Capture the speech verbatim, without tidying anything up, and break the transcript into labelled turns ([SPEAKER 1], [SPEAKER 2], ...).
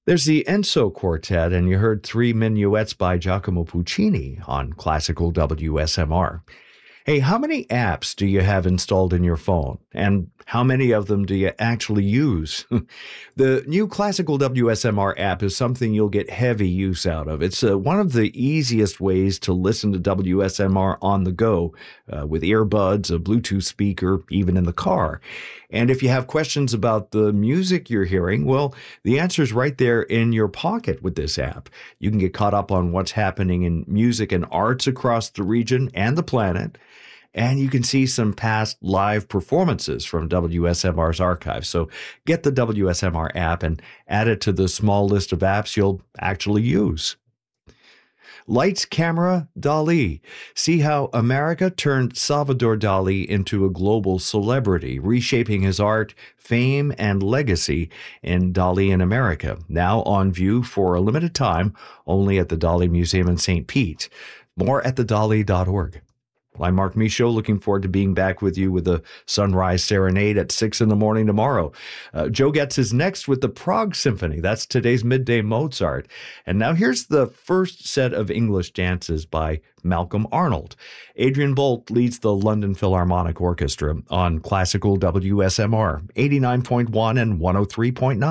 [SPEAKER 1] There's the Enso Quartet, and you heard three minuets by Giacomo Puccini on classical W S M R. Hey, how many apps do you have installed in your phone? And how many of them do you actually use? The new Classical W S M R app is something you'll get heavy use out of. It's uh, one of the easiest ways to listen to W S M R on the go, uh, with earbuds, a Bluetooth speaker, even in the car. And if you have questions about the music you're hearing, well, the answer's right there in your pocket with this app. You can get caught up on what's happening in music and arts across the region and the planet. And you can see some past live performances from W S M R's archive. So get the W S M R app and add it to the small list of apps you'll actually use. Lights, Camera, Dali. See how America turned Salvador Dali into a global celebrity, reshaping his art, fame, and legacy in Dali in America. Now on view for a limited time, only at the Dali Museum in Saint Pete. More at the dali dot org. I'm Mark Michaud, looking forward to being back with you with a Sunrise Serenade at six in the morning tomorrow. Uh, Joe Getz is next with the Prague Symphony. That's today's Midday Mozart. And now here's the first set of English dances by Malcolm Arnold. Adrian Bolt leads the London Philharmonic Orchestra on classical W S M R, eighty-nine point one and one oh three point nine.